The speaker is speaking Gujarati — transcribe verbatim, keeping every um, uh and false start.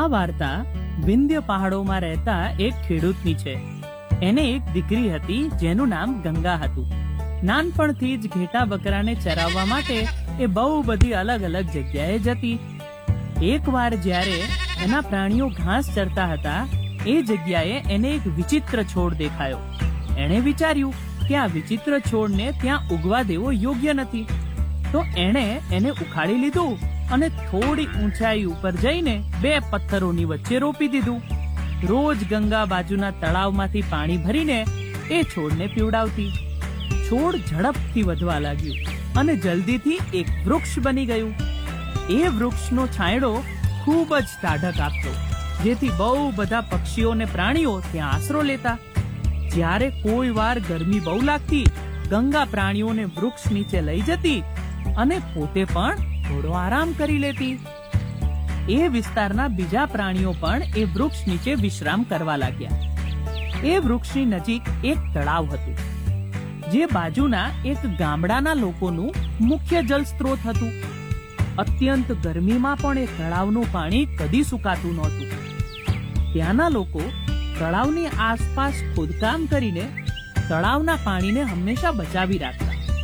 આ વાર્તા વિંધ્ય પહાડોમાં રહેતા એક ખેડૂતની છે. એને એક દીકરી હતી જેનું નામ ગંગા હતું. નાનપણથી જ ઘેટા બકરાને ચરાવવા માટે એ બહુ બધી અલગ અલગ જગ્યાએ જતી. એકવાર જ્યારે એના પ્રાણીઓ ઘાસ ચરતા હતા, એ જગ્યાએ એને એક વિચિત્ર છોડ દેખાયો. એણે વિચાર્યું કે આ વિચિત્ર છોડને ત્યાં ઉગવા દેવો યોગ્ય નથી. તો એણે એને ઉખાડી લીધું અને થોડી ઊંચાઈ ઉપર જઈને બે પથ્થરોની વચ્ચે રોપી દીધું. રોજ ગંગા બાજુના તળાવમાંથી પાણી ભરીને એ છોડને પીવડાવતી. છોડ ઝડપથી વધવા લાગ્યું અને જલ્દીથી એક વૃક્ષ બની ગયું. એ વૃક્ષનો છાંયડો ખૂબ જ ટાઢક આપતો, જેથી બહુ બધા પક્ષીઓ અને પ્રાણીઓ ત્યાં આશરો લેતા. જ્યારે કોઈ વાર ગરમી બહુ લાગતી, ગંગા પ્રાણીઓને વૃક્ષ નીચે લઈ જતી અને પોતે પણ થોડો આરામ કરી લેતી. એ વિસ્તારના બીજા પ્રાણીઓ પણ એ વૃક્ષ નીચે વિશ્રામ કરવા લાગ્યા. એ વૃક્ષની નજીક એક તળાવ હતું, જે બાજુના એક ગામડાના લોકોનું મુખ્ય જળ સ્ત્રોત હતું. અત્યંત ગરમીમાં પણ એ તળાવનું પાણી કદી સુકાતું નહોતું. ત્યાંના લોકો તળાવની આસપાસ ખોદકામ કરીને તળાવના પાણીને હંમેશા બચાવી રાખતા.